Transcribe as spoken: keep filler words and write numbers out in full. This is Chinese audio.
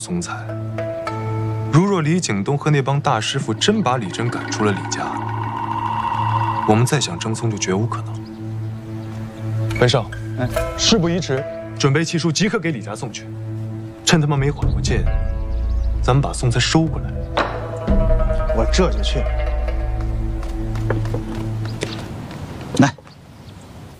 松才。如若李景东和那帮大师傅真把李真赶出了李家，我们再想争松就绝无可能。文胜， 哎，事不宜迟， 准备契书即刻给李家送去。趁他们没缓过劲，咱们把松才收过来。 我这就去。